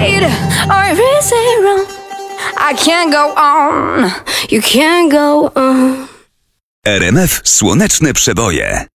right or is it wrong? I can't go on, you can't go on. RMF Słoneczne Przeboje.